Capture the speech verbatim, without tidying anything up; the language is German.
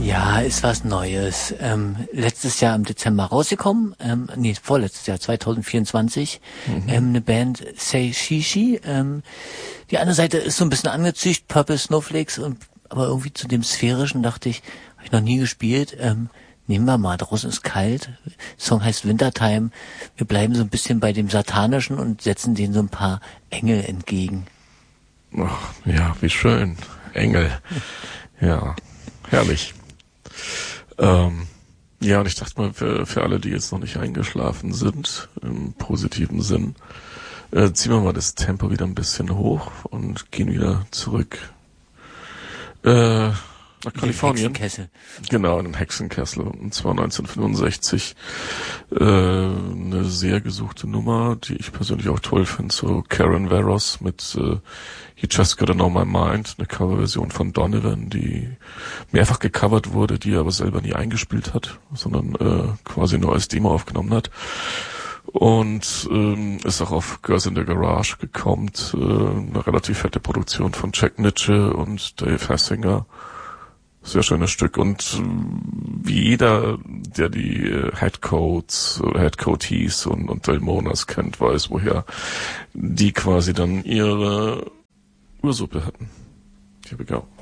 Ja, ist was Neues. Ähm, letztes Jahr im Dezember rausgekommen, ähm, nee, vorletztes Jahr, zwanzig vierundzwanzig, mhm. ähm, eine Band Say Shishi. Ähm, die eine Seite ist so ein bisschen angezücht, Purple Snowflakes, und aber irgendwie zu dem Sphärischen dachte ich, habe ich noch nie gespielt. Ähm, nehmen wir mal, draußen ist kalt. Song heißt Wintertime. Wir bleiben so ein bisschen bei dem Satanischen und setzen denen so ein paar Engel entgegen. Ach, ja, wie schön. Engel. Ja, herrlich. Ähm, ja, und ich dachte mal, für, für alle, die jetzt noch nicht eingeschlafen sind, im positiven Sinn, äh, ziehen wir mal das Tempo wieder ein bisschen hoch und gehen wieder zurück äh, nach Kalifornien. Hexenkessel. Genau, in den Hexenkessel. Und zwar neunzehnhundertfünfundsechzig. Äh, eine sehr gesuchte Nummer, die ich persönlich auch toll finde. So Karen Veros mit äh, You Just Gotta Know My Mind. Eine Coverversion von Donovan, die mehrfach gecovert wurde, die er aber selber nie eingespielt hat, sondern äh, quasi nur als Demo aufgenommen hat. Und ähm, ist auch auf Girls in the Garage gekommen. Äh, eine relativ fette Produktion von Jack Nitzsche und Dave Hassinger. Sehr schönes Stück. Und wie jeder, der die Headcoats oder Headcoatees und, und Delmonas kennt, weiß, woher die quasi dann ihre Ursuppe hatten. Here we go.